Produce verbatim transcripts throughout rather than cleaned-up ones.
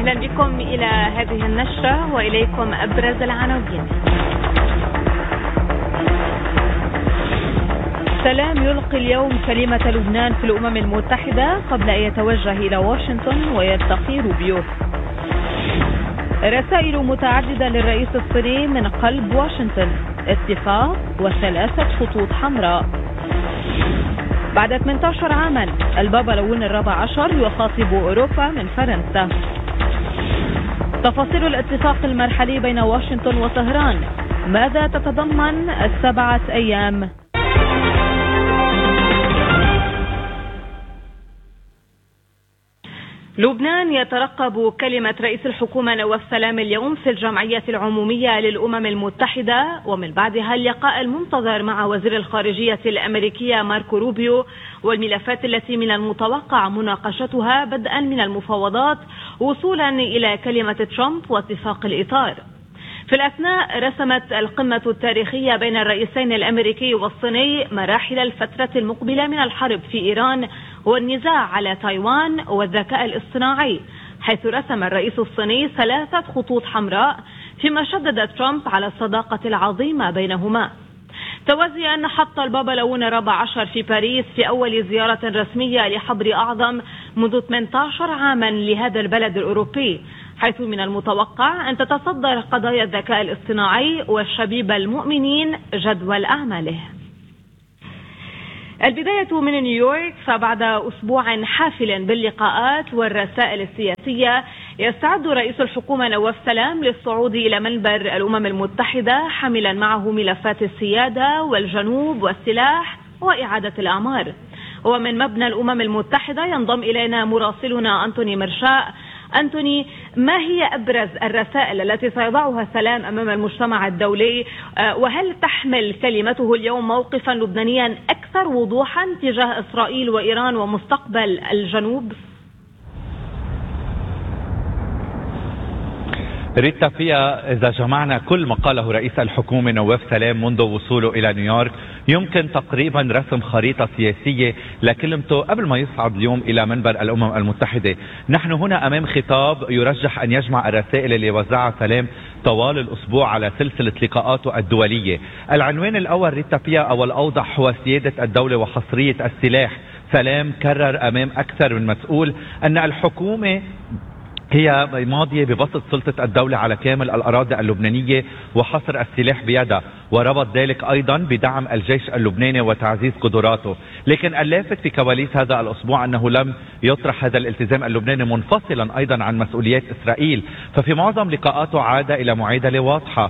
أهلا بكم إلى هذه النشرة وإليكم أبرز العناوين. سلام يلقي اليوم كلمة لبنان في الأمم المتحدة قبل أن يتوجه إلى واشنطن ويلتقي روبيو. رسائل متعددة للرئيس الصيني من قلب واشنطن، اتفاق وثلاثة خطوط حمراء. بعد ثمانية عشر عاما البابا لون الرابع عشر يخاطب أوروبا من فرنسا. تفاصيل الاتفاق المرحلي بين واشنطن وطهران، ماذا تتضمن السبعة أيام؟ لبنان يترقب كلمة رئيس الحكومة نواف سلام اليوم في الجمعية العمومية للأمم المتحدة، ومن بعدها اللقاء المنتظر مع وزير الخارجية الأمريكية ماركو روبيو، والملفات التي من المتوقع مناقشتها بدءا من المفاوضات وصولا إلى كلمة ترامب واتفاق الإطار. في الأثناء رسمت القمة التاريخية بين الرئيسين الأمريكي والصيني مراحل الفترة المقبلة من الحرب في إيران والنزاع على تايوان والذكاء الاصطناعي، حيث رسم الرئيس الصيني ثلاثة خطوط حمراء، فيما شدد ترامب على الصداقة العظيمة بينهما. توازيا حط البابا لون الرابع عشر في باريس في أول زيارة رسمية لحبر أعظم منذ ثمانية عشر عاما لهذا البلد الأوروبي، حيث من المتوقع أن تتصدر قضايا الذكاء الاصطناعي والشبيبة المؤمنين جدول أعماله. البداية من نيويورك، فبعد أسبوع حافل باللقاءات والرسائل السياسية يستعد رئيس الحكومة نواف سلام للصعود إلى منبر الأمم المتحدة حاملا معه ملفات السيادة والجنوب والسلاح وإعادة الأعمار. ومن مبنى الأمم المتحدة ينضم إلينا مراسلنا أنتوني مرشاء. أنتوني، ما هي أبرز الرسائل التي سيضعها سلام أمام المجتمع الدولي، وهل تحمل كلمته اليوم موقفا لبنانيا أكثر وضوحا تجاه إسرائيل وإيران ومستقبل الجنوب؟ ريتا، فيها إذا جمعنا كل ما قاله رئيس الحكومة نواف سلام منذ وصوله إلى نيويورك يمكن تقريبا رسم خريطة سياسية لكلمته قبل ما يصعد اليوم إلى منبر الأمم المتحدة. نحن هنا أمام خطاب يرجح أن يجمع الرسائل اللي وزعها سلام طوال الأسبوع على سلسلة لقاءاته الدولية. العنوان الأول ريتا فيها أو الأوضح هو سيادة الدولة وحصرية السلاح. سلام كرر أمام أكثر من مسؤول أن الحكومة هي ماضية ببسط سلطة الدولة على كامل الأراضي اللبنانية وحصر السلاح بيدها، وربط ذلك أيضا بدعم الجيش اللبناني وتعزيز قدراته. لكن اللافت في كواليس هذا الأسبوع أنه لم يطرح هذا الالتزام اللبناني منفصلا أيضا عن مسؤوليات إسرائيل، ففي معظم لقاءاته عاد إلى معادلة واضحة: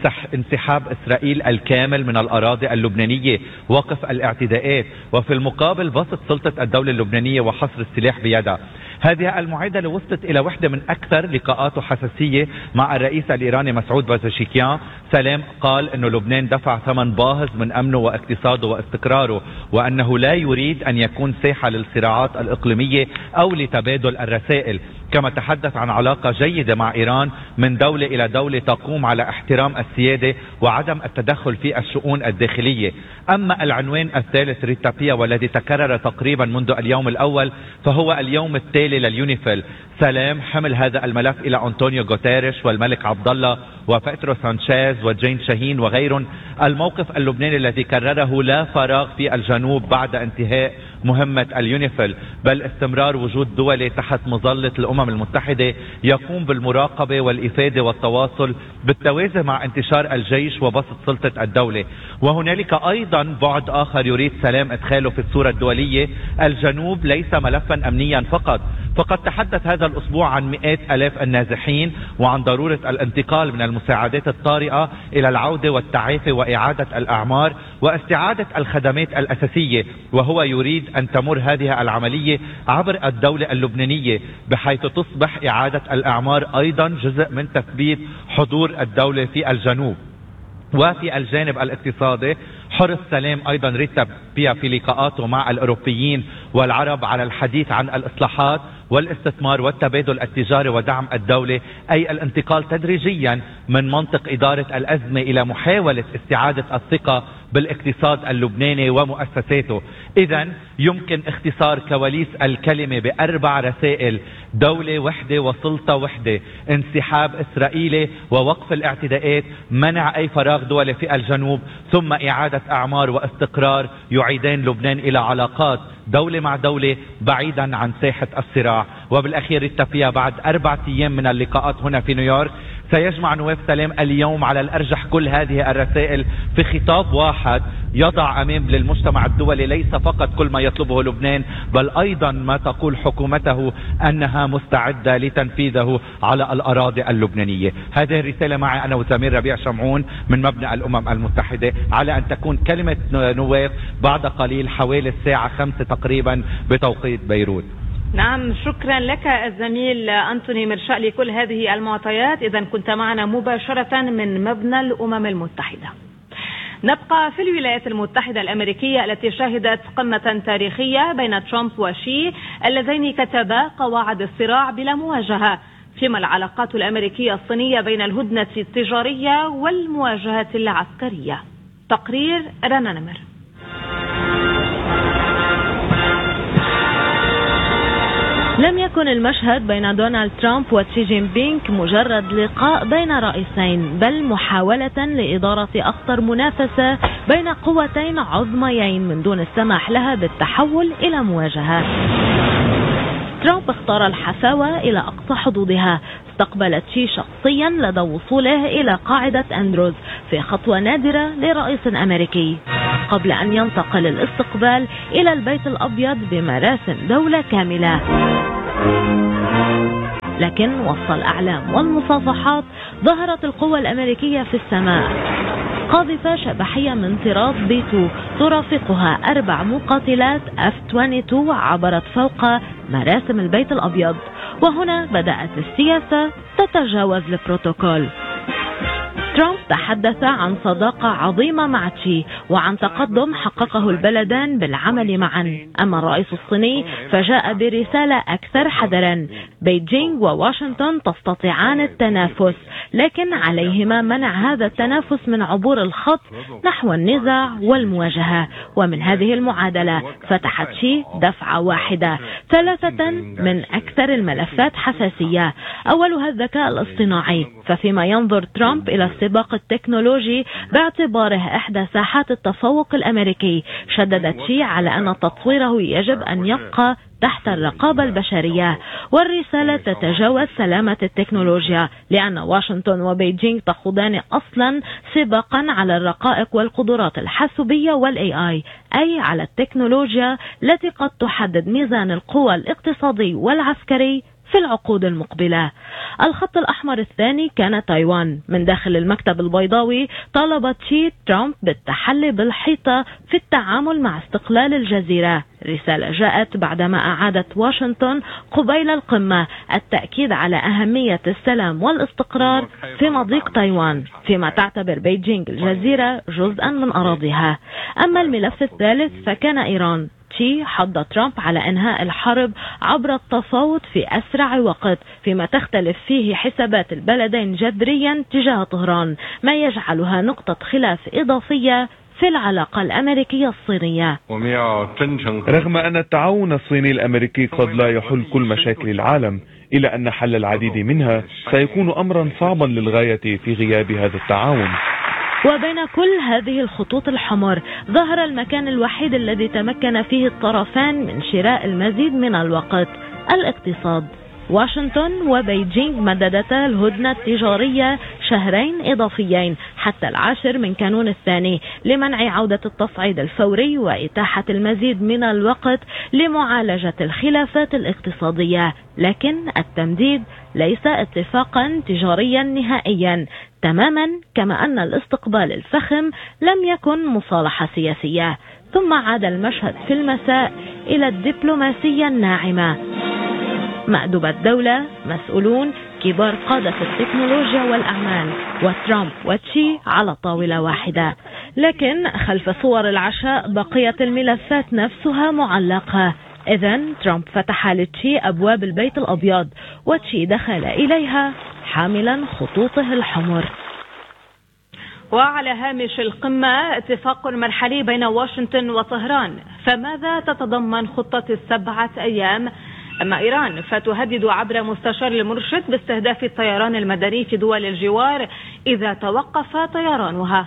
انسحاب إسرائيل الكامل من الأراضي اللبنانية، وقف الاعتداءات، وفي المقابل بسط سلطة الدولة اللبنانية وحصر السلاح بيدها. هذه المعادلة وصلت إلى واحدة من أكثر لقاءاته حساسية مع الرئيس الإيراني مسعود بازشكيان. سلام قال أنه لبنان دفع ثمن باهظ من أمنه واقتصاده واستقراره، وأنه لا يريد أن يكون ساحة للصراعات الإقليمية أو لتبادل الرسائل. كما تحدث عن علاقة جيدة مع إيران من دولة إلى دولة تقوم على احترام السيادة وعدم التدخل في الشؤون الداخلية. أما العنوان الثالث ريتابيا والذي تكرر تقريبا منذ اليوم الأول فهو اليوم التالي لليونيفيل. سلام حمل هذا الملف إلى أنطونيو غوتيريش والملك عبد الله وبيترو سانشيز وجين شاهين وغيرهم. الموقف اللبناني الذي كرره لا فراغ في الجنوب بعد انتهاء مهمة اليونيفيل، بل استمرار وجود دولي تحت مظلة الأمم المتحدة يقوم بالمراقبة والإفادة والتواصل بالتوازي مع انتشار الجيش وبسط سلطة الدولة. وهنالك أيضا بعد آخر يريد سلام إدخاله في الصورة الدولية: الجنوب ليس ملفا أمنيا فقط، فقد تحدث هذا الأسبوع عن مئات ألاف النازحين وعن ضرورة الانتقال من المساعدات الطارئة إلى العودة والتعافي وإعادة الأعمار واستعادة الخدمات الأساسية، وهو يريد أن تمر هذه العملية عبر الدولة اللبنانية بحيث تصبح إعادة الأعمار أيضا جزء من تثبيت حضور الدولة في الجنوب. وفي الجانب الاقتصادي حرص سلام أيضا رتب بها في لقاءاته مع الأوروبيين والعرب على الحديث عن الإصلاحات والاستثمار والتبادل التجاري ودعم الدولة، أي الانتقال تدريجيا من منطق إدارة الأزمة إلى محاولة استعادة الثقة بالاقتصاد اللبناني ومؤسساته. إذا يمكن اختصار كواليس الكلمة بأربع رسائل: دولة وحدة وسلطة وحدة، انسحاب إسرائيلي ووقف الاعتداءات، منع أي فراغ دولي في الجنوب، ثم إعادة أعمار واستقرار يعيدان لبنان إلى علاقات دولة مع دولة بعيدا عن ساحة الصراع. وبالأخير التفيا بعد أربعة أيام من اللقاءات هنا في نيويورك سيجمع نواف سلام اليوم على الأرجح كل هذه الرسائل في خطاب واحد يضع أمام للمجتمع الدولي ليس فقط كل ما يطلبه لبنان بل أيضا ما تقول حكومته أنها مستعدة لتنفيذه على الأراضي اللبنانية. هذه الرسالة معي أنا وزميل ربيع شمعون من مبنى الأمم المتحدة، على أن تكون كلمة نواف بعد قليل حوالي الساعة خمسة تقريبا بتوقيت بيروت. نعم، شكرا لك الزميل أنتوني مرشاء لكل هذه المعطيات. إذا كنت معنا مباشرة من مبنى الأمم المتحدة. نبقى في الولايات المتحدة الأمريكية التي شهدت قمة تاريخية بين ترامب وشي اللذين كتبا قواعد الصراع بلا مواجهة، فيما العلاقات الأمريكية الصينية بين الهدنة التجارية والمواجهة العسكرية. تقرير رنا نمر. لم يكن المشهد بين دونالد ترامب وشي جين بينغ مجرد لقاء بين رئيسين، بل محاولة لإدارة أخطر منافسة بين قوتين عظميين من دون السماح لها بالتحول إلى مواجهة. ترامب اختار الحفاوة إلى أقصى حدودها، استقبلت شي شخصيا لدى وصوله إلى قاعدة أندروز في خطوة نادرة لرئيس أمريكي، قبل أن ينتقل الاستقبال إلى البيت الأبيض بمراسم دولة كاملة. لكن وسط الأعلام والمصافحات ظهرت القوة الأمريكية في السماء، قاذفة شبحية من طراز بي اثنين ترافقها أربع مقاتلات إف اثنين وعشرين عبرت فوق مراسم البيت الأبيض. وهنا بدأت السياسة تتجاوز البروتوكول. ترامب تحدث عن صداقة عظيمة مع تشي وعن تقدم حققه البلدان بالعمل معا. أما الرئيس الصيني فجاء برسالة أكثر حذرا: بيجينغ وواشنطن تستطيعان التنافس، لكن عليهما منع هذا التنافس من عبور الخط نحو النزاع والمواجهة. ومن هذه المعادلة فتحت شي دفعة واحدة ثلاثة من أكثر الملفات حساسية، أولها الذكاء الاصطناعي. ففيما ينظر ترامب إلى السباق التكنولوجي باعتباره إحدى ساحات التفوق الأمريكي، شددت شي على أن تطويره يجب أن يبقى تحت الرقابة البشرية. والرسالة تتجاوز سلامة التكنولوجيا، لأن واشنطن وبيجينغ تخوضان أصلا سباقا على الرقائق والقدرات الحاسوبية والاي اي، أي على التكنولوجيا التي قد تحدد ميزان القوى الاقتصادي والعسكري في العقود المقبلة. الخط الأحمر الثاني كان تايوان. من داخل المكتب البيضاوي طالبت شي ترامب بالتحلي بالحيطة في التعامل مع استقلال الجزيرة. رسالة جاءت بعدما أعادت واشنطن قبيل القمة التأكيد على أهمية السلام والاستقرار في مضيق تايوان، فيما تعتبر بيجينغ الجزيرة جزءا من أراضيها. أما الملف الثالث فكان إيران. شي حض ترامب على إنهاء الحرب عبر التفاوض في أسرع وقت، فيما تختلف فيه حسابات البلدين جذريا تجاه طهران، ما يجعلها نقطة خلاف إضافية في العلاقة الأمريكية الصينية. رغم أن التعاون الصيني الأمريكي قد لا يحل كل مشاكل العالم، إلا أن حل العديد منها سيكون أمرا صعبا للغاية في غياب هذا التعاون. وبين كل هذه الخطوط الحمر ظهر المكان الوحيد الذي تمكن فيه الطرفان من شراء المزيد من الوقت: الاقتصاد. واشنطن وبيجينغ مددتا الهدنة التجارية شهرين إضافيين حتى العاشر من كانون الثاني لمنع عودة التصعيد الفوري وإتاحة المزيد من الوقت لمعالجة الخلافات الاقتصادية. لكن التمديد ليس اتفاقا تجاريا نهائيا، تماما كما أن الاستقبال الفخم لم يكن مصالحة سياسية. ثم عاد المشهد في المساء إلى الدبلوماسية الناعمة. مأدبة الدولة، مسؤولون، كبار قادة التكنولوجيا والأعمال، وترامب وتشي على طاولة واحدة. لكن خلف صور العشاء بقيت الملفات نفسها معلقة. إذن ترامب فتح لتشي أبواب البيت الأبيض، وتشي دخل إليها حاملا خطوطه الحمر. وعلى هامش القمة اتفاق مرحلي بين واشنطن وطهران، فماذا تتضمن خطة السبعة أيام؟ أما إيران فتهدد عبر مستشار المرشد باستهداف الطيران المدني في دول الجوار إذا توقف طيرانها.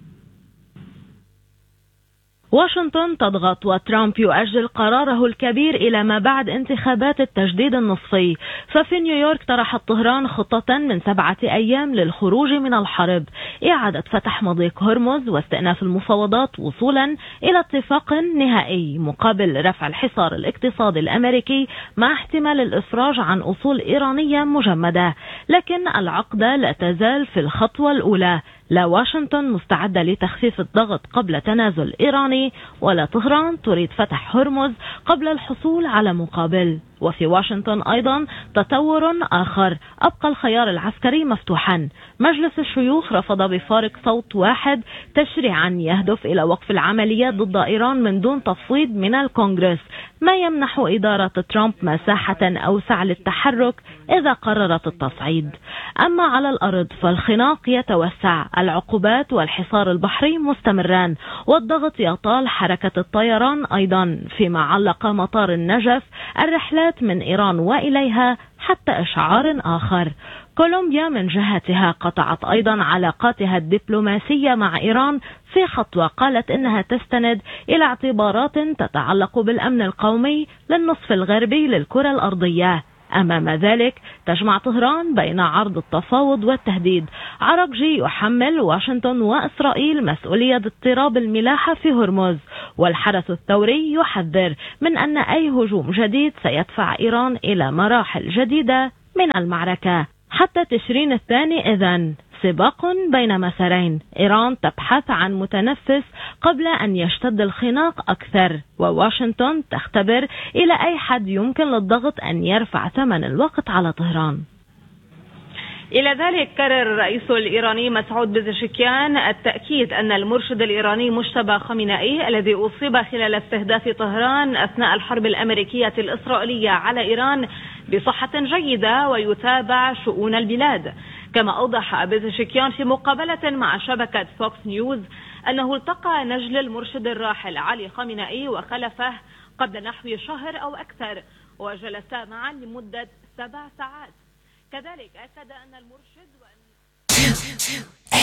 واشنطن تضغط وترامب يؤجل قراره الكبير إلى ما بعد انتخابات التجديد النصفي. ففي نيويورك طرحت طهران خطة من سبعة أيام للخروج من الحرب، إعادة فتح مضيق هرمز واستئناف المفاوضات وصولا إلى اتفاق نهائي مقابل رفع الحصار الاقتصادي الأمريكي مع احتمال الإفراج عن أصول إيرانية مجمدة. لكن العقدة لا تزال في الخطوة الأولى، لا واشنطن مستعدة لتخفيف الضغط قبل تنازل إيراني، ولا طهران تريد فتح هرمز قبل الحصول على مقابل. وفي واشنطن أيضا تطور آخر، أبقى الخيار العسكري مفتوحا. مجلس الشيوخ رفض بفارق صوت واحد تشريعا يهدف إلى وقف العمليات ضد إيران من دون تفويض من الكونغرس، ما يمنح إدارة ترامب مساحة أوسع للتحرك إذا قررت التصعيد. أما على الأرض فالخناق يتوسع، العقوبات والحصار البحري مستمران، والضغط يطال حركة الطيران أيضا، فيما علق مطار النجف الرحلات من إيران وإليها حتى إشعار آخر. كولومبيا من جهتها قطعت أيضا علاقاتها الدبلوماسية مع إيران في خطوة قالت إنها تستند إلى اعتبارات تتعلق بالأمن القومي للنصف الغربي للكرة الأرضية. أمام ذلك تجمع طهران بين عرض التفاوض والتهديد. عرقجي يحمل واشنطن وإسرائيل مسؤولية اضطراب الملاحة في هرمز، والحرس الثوري يحذر من أن أي هجوم جديد سيدفع إيران إلى مراحل جديدة من المعركة. حتى تشرين الثاني إذن سباق بين مسارين، إيران تبحث عن متنفس قبل أن يشتد الخناق أكثر، وواشنطن تختبر إلى أي حد يمكن للضغط أن يرفع ثمن الوقت على طهران. إلى ذلك كرر الرئيس الإيراني مسعود بزشكيان التأكيد أن المرشد الإيراني مجتبى خامنئي الذي أصيب خلال استهداف طهران أثناء الحرب الأمريكية الإسرائيلية على إيران بصحة جيدة ويتابع شؤون البلاد. كما أوضح بزشكيان في مقابلة مع شبكة فوكس نيوز أنه التقى نجل المرشد الراحل علي خامنئي وخلفه قبل نحو شهر أو أكثر، وجلسا معا لمدة سبع ساعات. كذلك أكد أن المرشد وأن